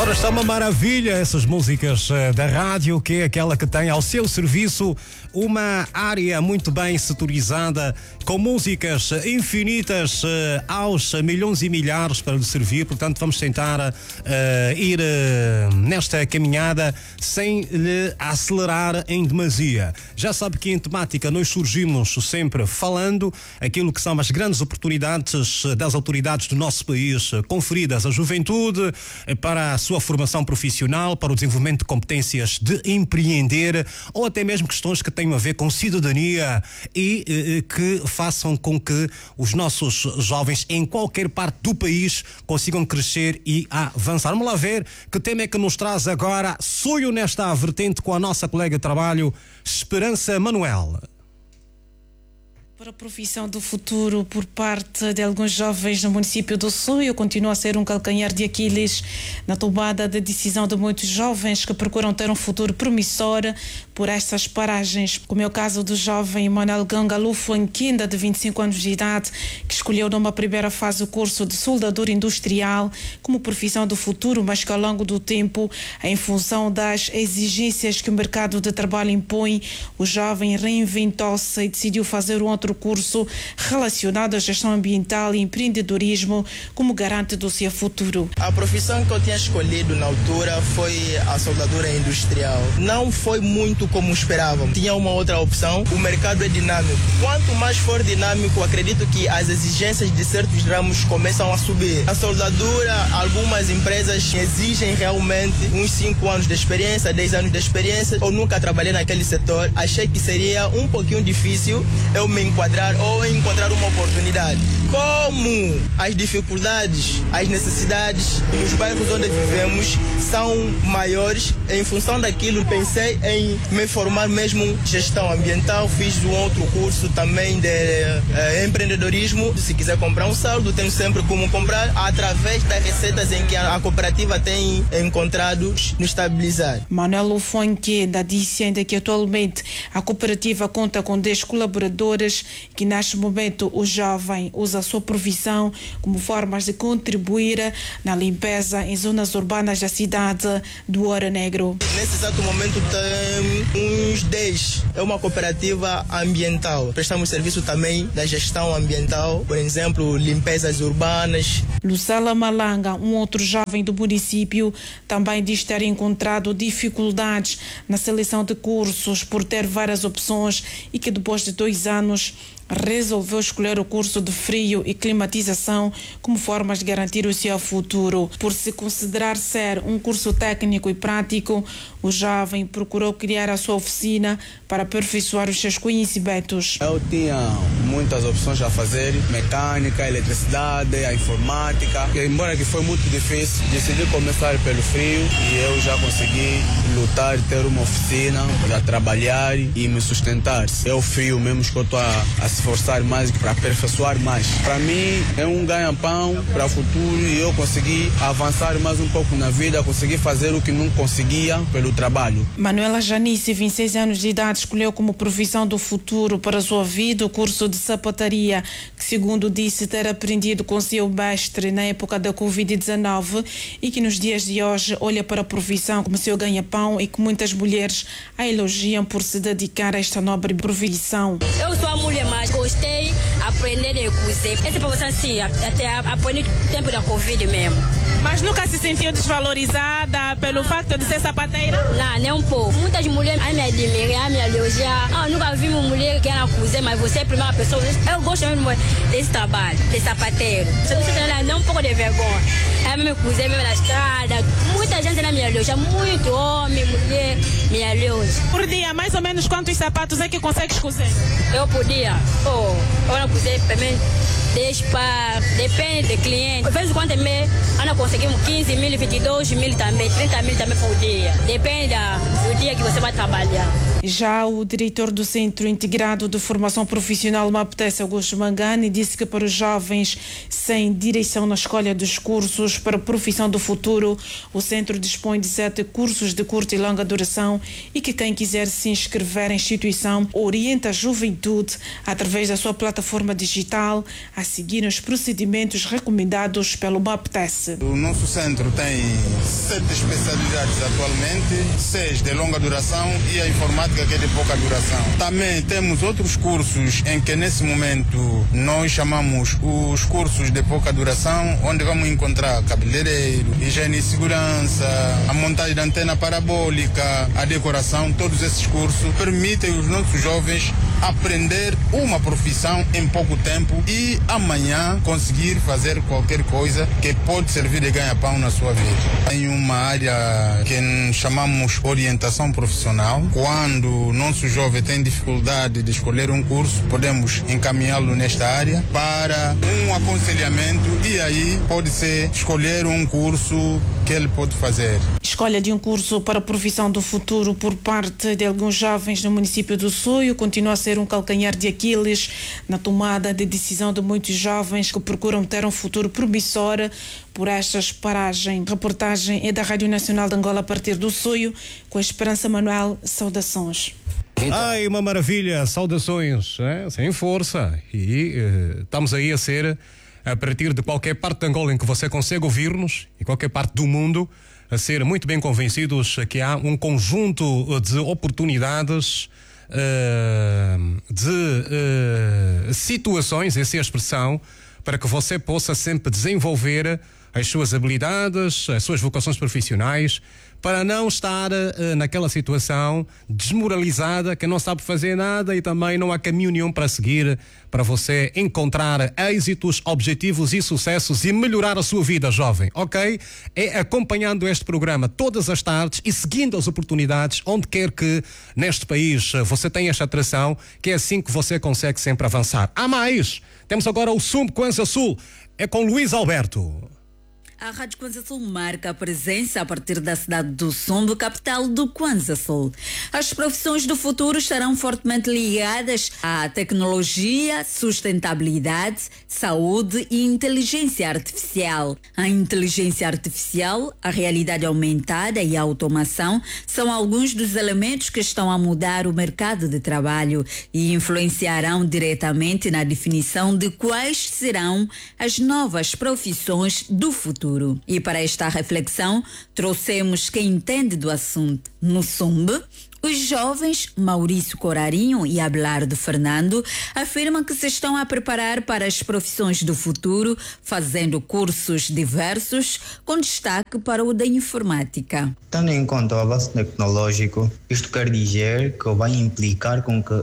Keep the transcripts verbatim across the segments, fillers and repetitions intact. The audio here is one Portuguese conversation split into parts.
Ora, está uma maravilha essas músicas uh, da rádio, que é aquela que tem ao seu serviço uma área muito bem setorizada, com músicas infinitas uh, aos milhões e milhares para lhe servir. Portanto, vamos tentar uh, ir uh, nesta caminhada sem lhe acelerar em demasia. Já sabe que em temática nós surgimos sempre falando aquilo que são as grandes oportunidades das autoridades do nosso país conferidas à juventude para a sua formação profissional, para o desenvolvimento de competências de empreender ou até mesmo questões que tenham a ver com cidadania e eh, que façam com que os nossos jovens em qualquer parte do país consigam crescer e avançar. Vamos lá ver que tema é que nos traz agora Sonho nesta vertente com a nossa colega de trabalho Esperança Manuel. Para a profissão do futuro por parte de alguns jovens no município do Sonho continua a ser um calcanhar de Aquiles na tomada de decisão de muitos jovens que procuram ter um futuro promissor por estas paragens, como é o caso do jovem Manuel Gangalufo Anquinda, de vinte e cinco anos de idade, que escolheu numa primeira fase o curso de soldador industrial como profissão do futuro, mas que ao longo do tempo, em função das exigências que o mercado de trabalho impõe, o jovem reinventou-se e decidiu fazer um outro curso relacionado à gestão ambiental e empreendedorismo como garante do seu futuro. A profissão que eu tinha escolhido na altura foi a soldadura industrial. Não foi muito como esperávamos. Tinha uma outra opção. O mercado é dinâmico. Quanto mais for dinâmico, acredito que as exigências de certos ramos começam a subir. A soldadura, algumas empresas exigem realmente uns cinco anos de experiência, dez anos de experiência. Eu nunca trabalhei naquele setor. Achei que seria um pouquinho difícil eu me enquadrar ou encontrar uma oportunidade. Como as dificuldades, as necessidades nos bairros onde vivemos são maiores, em função daquilo pensei em me formar mesmo em gestão ambiental. Fiz um outro curso também de eh, empreendedorismo. Se quiser comprar um saldo, tenho sempre como comprar através das receitas em que a, a cooperativa tem encontrado nos estabilizar. Manuel Ufonqueda disse ainda que atualmente a cooperativa conta com dez colaboradores, que neste momento o jovem usa a sua profissão como formas de contribuir na limpeza em zonas urbanas da cidade do Ouro Negro. Nesse exato momento tem uns dez. É uma cooperativa ambiental. Prestamos serviço também da gestão ambiental, por exemplo, limpezas urbanas. Lucela Malanga, um outro jovem do município, também diz ter encontrado dificuldades na seleção de cursos por ter várias opções e que depois de dois anos resolveu escolher o curso de frio e climatização como formas de garantir o seu futuro. Por se considerar ser um curso técnico e prático, o jovem procurou criar a sua oficina para aperfeiçoar os seus conhecimentos. Eu tinha muitas opções a fazer: mecânica, eletricidade, a informática. E, embora que foi muito difícil, decidi começar pelo frio e eu já consegui lutar, ter uma oficina para trabalhar e me sustentar. É o frio mesmo que eu estou a, a se esforçar mais para aperfeiçoar mais. Para mim é um ganha-pão para o futuro e eu consegui avançar mais um pouco na vida, consegui fazer o que não conseguia pelo trabalho. Manuela Janice, vinte e seis anos de idade, escolheu como profissão do futuro para a sua vida o curso de sapataria, que segundo disse ter aprendido com seu mestre na época da covid dezenove e que nos dias de hoje olha para a profissão como seu ganha-pão e que muitas mulheres a elogiam por se dedicar a esta nobre profissão. Eu sou a mulher mais gostei de aprender a cozer. Essa profissão sim, até aprendi no tempo da Covid mesmo. Mas nunca se sentiu desvalorizada pelo facto de ser sapateira? Não, nem um pouco. Muitas mulheres me admiram, me elogiam. Ah, nunca vi uma mulher que era cozer, mas você é a primeira pessoa. Eu gosto mesmo desse trabalho, de sapateiro. Você não tem um pouco de vergonha. É mesmo cozer mesmo na estrada. Muita gente me elogia, muito homem, mulher me elogia. Por dia, mais ou menos quantos sapatos é que consegues cozer? Eu podia. Oh, eu não cozer para mim. dez para, depende do cliente. Às vezes quando é mês, nós conseguimos quinze mil, vinte e dois mil também, trinta mil também por dia. Depende do dia que você vai trabalhar. Já o diretor do Centro Integrado de Formação Profissional Maptece, Augusto Mangani, disse que para os jovens sem direção na escolha dos cursos para a profissão do futuro, o centro dispõe de sete cursos de curta e longa duração e que quem quiser se inscrever na instituição orienta a juventude através da sua plataforma digital a seguir os procedimentos recomendados pelo Maptece. O nosso centro tem sete especialidades atualmente, seis de longa duração e a informática que é de pouca duração. Também temos outros cursos em que nesse momento nós chamamos os cursos de pouca duração, onde vamos encontrar cabeleireiro, higiene e segurança, a montagem da antena parabólica, a decoração. Todos esses cursos permitem os nossos jovens aprender uma profissão em pouco tempo e amanhã conseguir fazer qualquer coisa que pode servir de ganha-pão na sua vida. Tem uma área que chamamos orientação profissional. Quando nosso jovem tem dificuldade de escolher um curso, podemos encaminhá-lo nesta área para um aconselhamento e aí pode ser escolher um curso que ele pode fazer. Escolha de um curso para a profissão do futuro por parte de alguns jovens no município do Soio continua a ser um calcanhar de Aquiles na tomada de decisão de muitos jovens que procuram ter um futuro promissor por estas paragens. Reportagem é da Rádio Nacional de Angola a partir do Soio, com a Esperança Manuel. Saudações. Ai, uma maravilha, saudações, é? Sem força. E eh, estamos aí a ser, a partir de qualquer parte de Angola em que você consegue ouvir-nos, e qualquer parte do mundo, a ser muito bem convencidos que há um conjunto de oportunidades, uh, de uh, situações, essa é a expressão, para que você possa sempre desenvolver as suas habilidades, as suas vocações profissionais, para não estar uh, naquela situação desmoralizada, que não sabe fazer nada e também não há caminho nenhum para seguir, para você encontrar êxitos, objetivos e sucessos e melhorar a sua vida, jovem, ok? É acompanhando este programa todas as tardes e seguindo as oportunidades onde quer que neste país você tenha esta atração, que é assim que você consegue sempre avançar. Há mais! Temos agora o Sumbe Kwanza Sul, é com Luís Alberto. A Rádio Kwanza Sul marca a presença a partir da cidade do Sumbe, capital do Kwanza Sul. As profissões do futuro estarão fortemente ligadas à tecnologia, sustentabilidade, saúde e inteligência artificial. A inteligência artificial, a realidade aumentada e a automação são alguns dos elementos que estão a mudar o mercado de trabalho e influenciarão diretamente na definição de quais serão as novas profissões do futuro. E para esta reflexão, trouxemos quem entende do assunto. No Sumbe, os jovens Maurício Corarinho e Abelardo Fernando afirmam que se estão a preparar para as profissões do futuro, fazendo cursos diversos, com destaque para o da informática. Tendo em conta o avanço tecnológico, isto quer dizer que vai implicar com que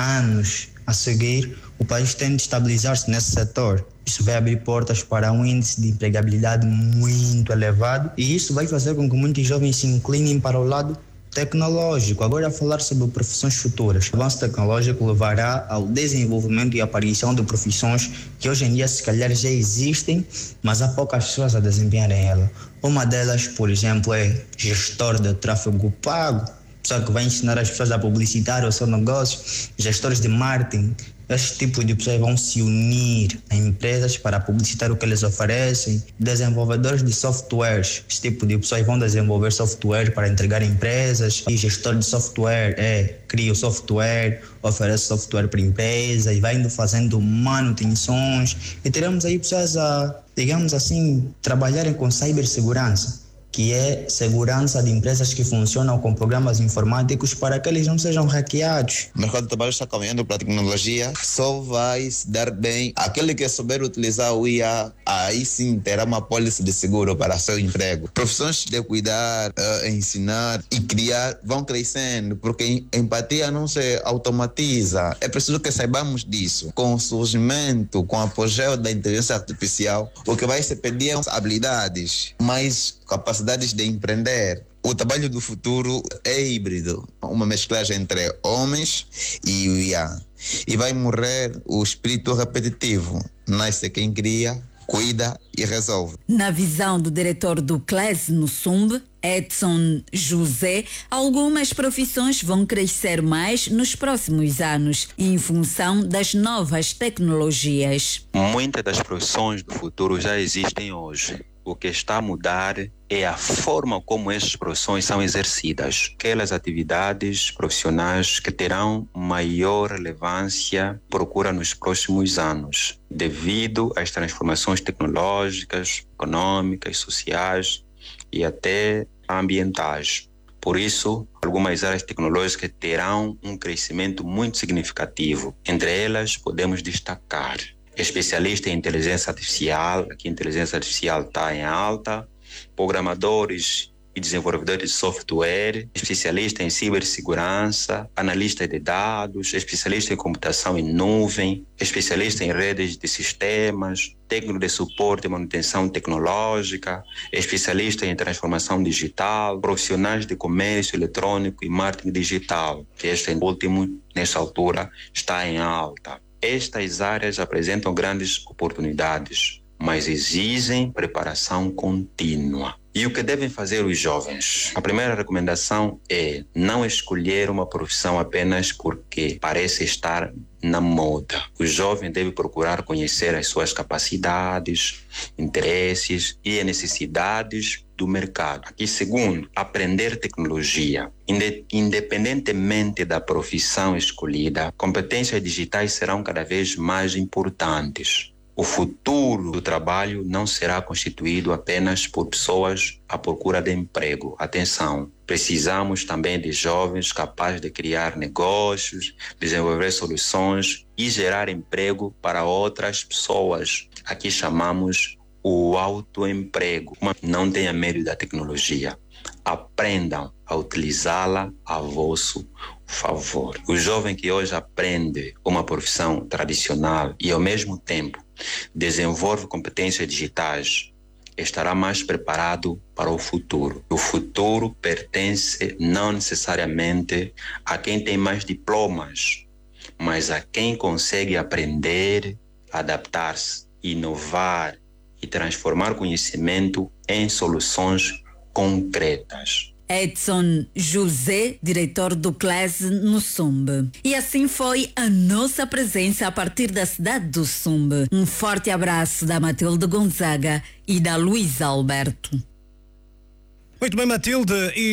anos a seguir o país tende a estabilizar-se nesse setor. Isso vai abrir portas para um índice de empregabilidade muito elevado e isso vai fazer com que muitos jovens se inclinem para o lado tecnológico. Agora, a falar sobre profissões futuras. O avanço tecnológico levará ao desenvolvimento e aparição de profissões que hoje em dia se calhar já existem, mas há poucas pessoas a desempenharem ela. Uma delas, por exemplo, é gestor de tráfego pago, pessoa que vai ensinar as pessoas a publicitar o seu negócio, gestores de marketing. Estes tipos de pessoas vão se unir a empresas para publicitar o que eles oferecem. Desenvolvedores de softwares. Este tipo de pessoas vão desenvolver software para entregar a empresas. E gestor de software é, cria o software, oferece software para empresas e vai indo fazendo manutenções. E teremos aí pessoas a, digamos assim, trabalharem com cibersegurança, que é segurança de empresas que funcionam com programas informáticos para que eles não sejam hackeados. O mercado de trabalho está caminhando para a tecnologia, só vai se dar bem aquele que souber utilizar o I A, aí sim terá uma pólice de seguro para seu emprego. Profissões de cuidar, uh, ensinar e criar vão crescendo, porque a empatia não se automatiza. É preciso que saibamos disso. Com o surgimento, com o apogeu da inteligência artificial, o que vai se pedir são habilidades, mais capacidades de empreender. O trabalho do futuro é híbrido, uma mesclagem entre homens e o I A. E vai morrer o espírito repetitivo. Nasce quem cria, cuida e resolve. Na visão do diretor do C L E S no Sumbe, Edson José, algumas profissões vão crescer mais nos próximos anos em função das novas tecnologias. Muitas das profissões do futuro já existem hoje. O que está a mudar é a forma como essas profissões são exercidas. Aquelas atividades profissionais que terão maior relevância procura nos próximos anos, devido às transformações tecnológicas, econômicas, sociais e até ambientais. Por isso, algumas áreas tecnológicas terão um crescimento muito significativo. Entre elas, podemos destacar especialista em inteligência artificial, aqui a inteligência artificial está em alta, programadores e desenvolvedores de software, especialista em cibersegurança, analista de dados, especialista em computação em nuvem, especialista em redes de sistemas, técnico de suporte e manutenção tecnológica, especialista em transformação digital, profissionais de comércio eletrônico e marketing digital, que este último, nessa altura, está em alta. Estas áreas apresentam grandes oportunidades, mas exigem preparação contínua. E o que devem fazer os jovens? A primeira recomendação é não escolher uma profissão apenas porque parece estar na moda. O jovem deve procurar conhecer as suas capacidades, interesses e necessidades do mercado. Aqui, segundo, aprender tecnologia. Independentemente da profissão escolhida, competências digitais serão cada vez mais importantes. O futuro do trabalho não será constituído apenas por pessoas à procura de emprego. Atenção, precisamos também de jovens capazes de criar negócios, desenvolver soluções e gerar emprego para outras pessoas. Aqui chamamos o autoemprego. Não tenha medo da tecnologia. Aprendam a utilizá-la a vosso favor. O jovem que hoje aprende uma profissão tradicional e ao mesmo tempo desenvolve competências digitais estará mais preparado para o futuro. O futuro pertence não necessariamente a quem tem mais diplomas, mas a quem consegue aprender, adaptar-se, inovar e transformar conhecimento em soluções concretas. Edson José, diretor do Clase no Sumbe. E assim foi a nossa presença a partir da cidade do Sumbe. Um forte abraço da Matilde Gonzaga e da Luísa Alberto. Muito bem, Matilde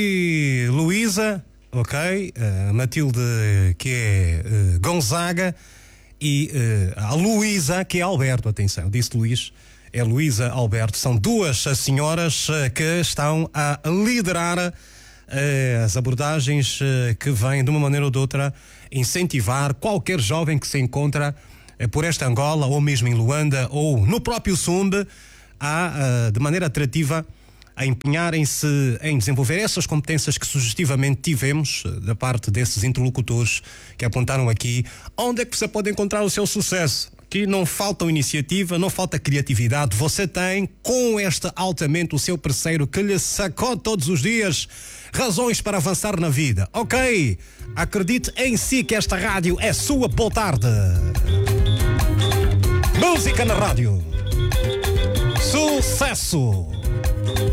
e Luísa, ok? Uh, Matilde que é uh, Gonzaga e uh, a Luísa que é Alberto, atenção, disse Luís. É Luísa Alberto, são duas senhoras que estão a liderar eh, as abordagens eh, que vêm de uma maneira ou de outra incentivar qualquer jovem que se encontra eh, por esta Angola ou mesmo em Luanda ou no próprio Sumbe a, eh, de maneira atrativa a empenharem-se em desenvolver essas competências que sugestivamente tivemos da parte desses interlocutores que apontaram aqui. Onde é que você pode encontrar o seu sucesso? Aqui não falta iniciativa, não falta criatividade. Você tem, com este altamente, o seu parceiro que lhe sacode todos os dias razões para avançar na vida. Ok? Acredite em si que esta rádio é sua. Boa tarde. Música na rádio. Sucesso.